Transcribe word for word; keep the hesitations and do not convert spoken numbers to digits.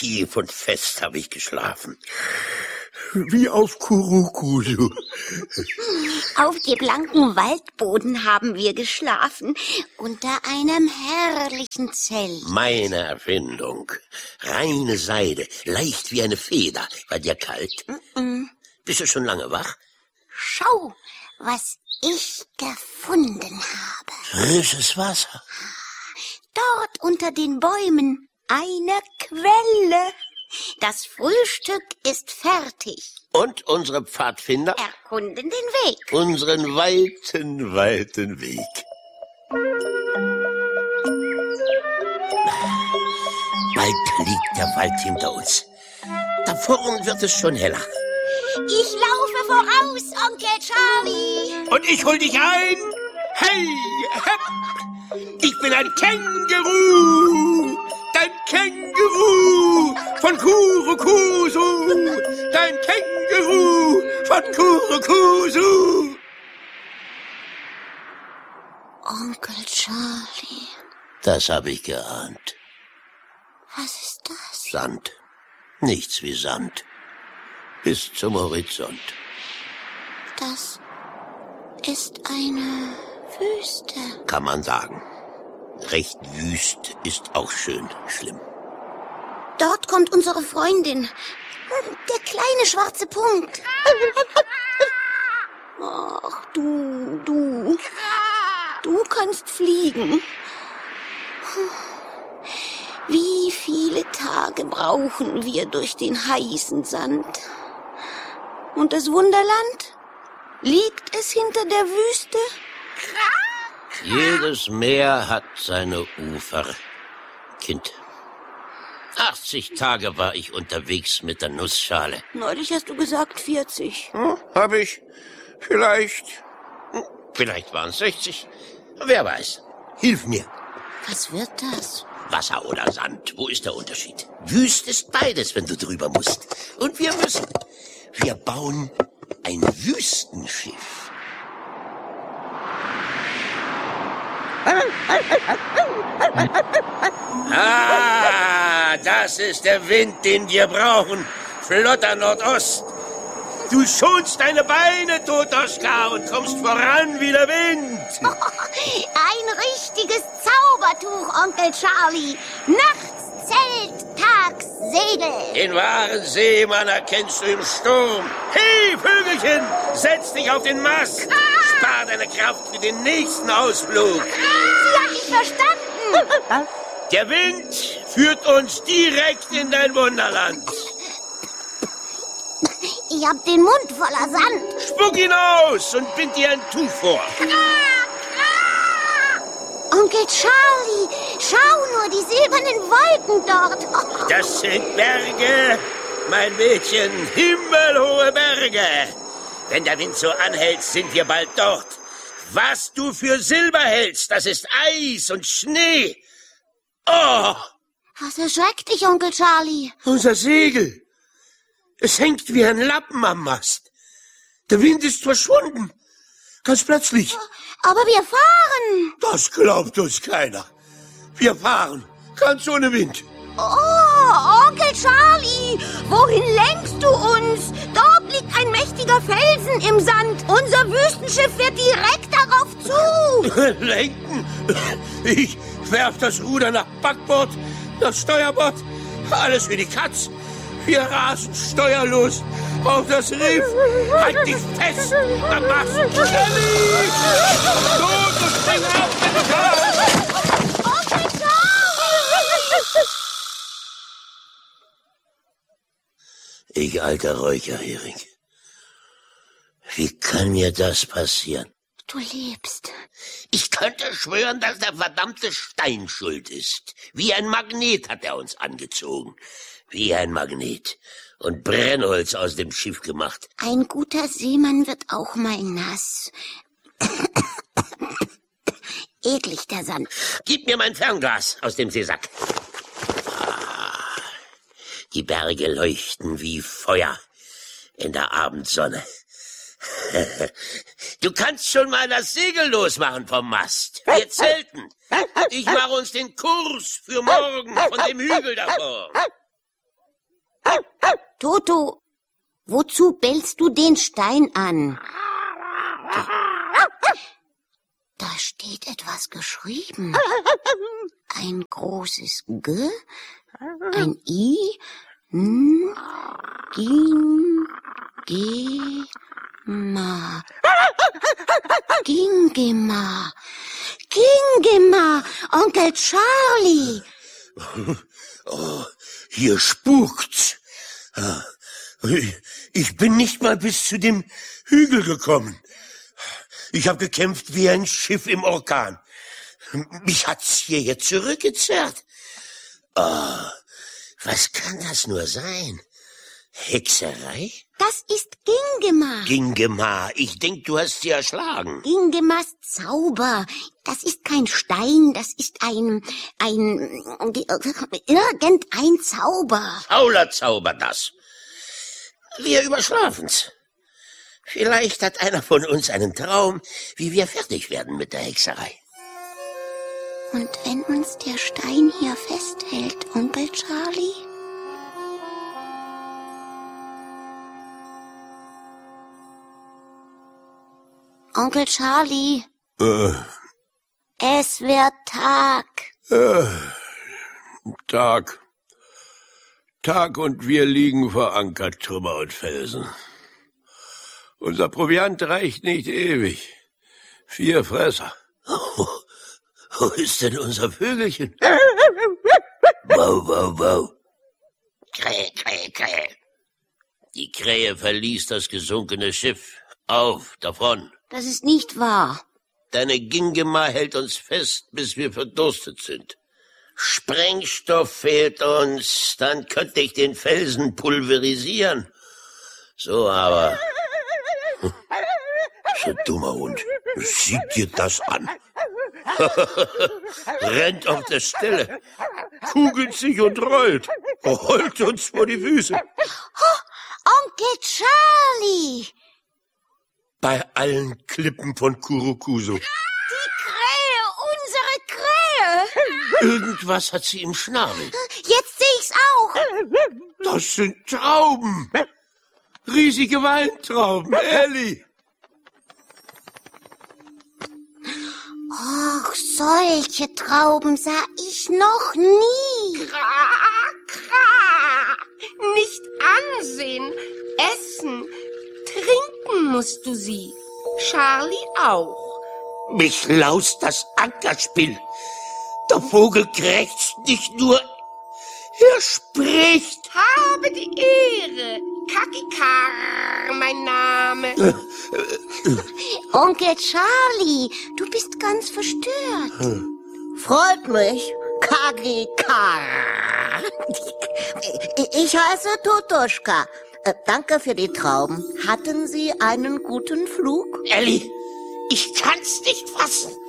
Tief und fest habe ich geschlafen. Wie auf Kurukulu. Auf dem blanken Waldboden haben wir geschlafen, unter einem herrlichen Zelt. Meine Erfindung. Reine Seide, leicht wie eine Feder. War dir kalt? Mm-mm. Bist du schon lange wach? Schau, was ich gefunden habe. Frisches Wasser. Dort unter den Bäumen eine Quelle. Das Frühstück ist fertig. Und unsere Pfadfinder? Erkunden den Weg. Unseren weiten, weiten Weg. Bald liegt der Wald hinter uns. Da vorn wird es schon heller. Ich laufe voraus, Onkel Charlie. Und ich hol dich ein. Hey, hepp. Ich bin ein Känguru. Dein Känguru von Kurukusu. Dein Känguru von Kurukusu. Onkel Charlie. Das habe ich geahnt. Was ist das? Sand. Nichts wie Sand. Bis zum Horizont. Das ist eine Wüste. Kann man sagen. Recht wüst ist auch schön schlimm. Dort kommt unsere Freundin. Der kleine schwarze Punkt. Ach, du, du. Du kannst fliegen. Wie viele Tage brauchen wir durch den heißen Sand? Und das Wunderland? Liegt es hinter der Wüste? Jedes Meer hat seine Ufer. Kind, achtzig Tage war ich unterwegs mit der Nussschale. Neulich hast du gesagt vierzig. Hm, hab ich. Vielleicht. Hm, vielleicht waren es sechzig. Wer weiß. Hilf mir. Was wird das? Wasser oder Sand, wo ist der Unterschied? Wüst ist beides, wenn du drüber musst. Und wir müssen. Wir bauen ein Wüstenschiff. Ah, das ist der Wind, den wir brauchen. Flotter Nordost. Du schonst deine Beine, Totoschka, und kommst voran wie der Wind. Ein richtiges Zaubertuch, Onkel Charlie. Nachts Zelt, tags Segel. Den wahren Seemann erkennst du im Sturm. Hey, Vögelchen, setz dich auf den Mast. Spar deine Kraft für den nächsten Ausflug. Sie hat mich verstanden. Der Wind führt uns direkt in dein Wunderland. Ich hab den Mund voller Sand. Spuck ihn aus und bind dir ein Tuch vor. Onkel Charlie, schau nur, die silbernen Wolken dort. Das sind Berge, mein Mädchen, himmelhohe Berge. Wenn der Wind so anhält, sind wir bald dort. Was du für Silber hältst, das ist Eis und Schnee. Oh! Was erschreckt dich, Onkel Charlie? Unser Segel. Es hängt wie ein Lappen am Mast. Der Wind ist verschwunden. Ganz plötzlich. Aber wir fahren. Das glaubt uns keiner. Wir fahren, ganz ohne Wind. Oh, Onkel Charlie, wohin lenkst du uns? Dort liegt ein mächtiger Felsen im Sand. Unser Wüstenschiff fährt direkt darauf zu. Lenken? Ich werf das Ruder nach Backbord, nach Steuerbord, alles wie die Katz. Wir rasen steuerlos auf das Riff. Halt dich fest am Mast. Ellie! Los, du spring auf den Kahn! Onkel Charlie! Ich alter Räucherhering. Wie kann mir das passieren? Du lebst. Ich könnte schwören, dass der verdammte Stein schuld ist. Wie ein Magnet hat er uns angezogen. Wie ein Magnet. Und Brennholz aus dem Schiff gemacht. Ein guter Seemann wird auch mal nass. Eklig, der Sand. Gib mir mein Fernglas aus dem Seesack. Ah, die Berge leuchten wie Feuer in der Abendsonne. Du kannst schon mal das Segel losmachen vom Mast. Wir zelten. Ich mache uns den Kurs für morgen von dem Hügel davor. Toto, wozu bellst du den Stein an? Da steht etwas geschrieben. Ein großes G, ein I, N, Ging, G, Ma. Gingema. Gingema. Onkel Charlie. Oh, hier spukt's. Ich bin nicht mal bis zu dem Hügel gekommen. Ich habe gekämpft wie ein Schiff im Orkan. Mich hat's hierher zurückgezerrt. Oh, was kann das nur sein? Hexerei? Das ist Gingema. Gingema, ich denk, du hast sie erschlagen. Gingemas Zauber. Das ist kein Stein, das ist ein, ein, irgendein Zauber. Fauler Zauber, das. Wir überschlafen's. Vielleicht hat einer von uns einen Traum, wie wir fertig werden mit der Hexerei. Und wenn uns der Stein hier festhält, Onkel Charlie? Onkel Charlie. Äh. Es wird Tag. Äh. Tag. Tag und wir liegen verankert, Trümmer und Felsen. Unser Proviant reicht nicht ewig. Vier Fresser. Oh, wo ist denn unser Vögelchen? Wow, wow, wow. Krähe, Krähe, Krähe. Die Krähe verließ das gesunkene Schiff. Auf, davon. Das ist nicht wahr. Deine Gingema hält uns fest, bis wir verdurstet sind. Sprengstoff fehlt uns, dann könnte ich den Felsen pulverisieren. So aber... So dummer Hund, sieh dir das an. Rennt auf der Stelle, kugelt sich und rollt, rollt uns vor die Füße. Oh, Onkel Charlie! Bei allen Klippen von Kurukuso. Die Krähe, unsere Krähe! Irgendwas hat sie im Schnabel. Jetzt sehe ich's auch. Das sind Trauben. Riesige Weintrauben, Elli. Och, solche Trauben sah ich noch nie. Kra, kra. Nicht ansehen, essen, trinken musst du sie. Charlie auch. Mich laust das Ankerspiel. Der Vogel krächzt nicht nur, er spricht. Habe die Ehre. Kakikar, mein Name. Onkel Charlie, du bist ganz verstört. Hm. Freut mich, Kakikar. Ich heiße Totoschka. Danke für die Trauben. Hatten Sie einen guten Flug? Elli, ich kann's nicht fassen.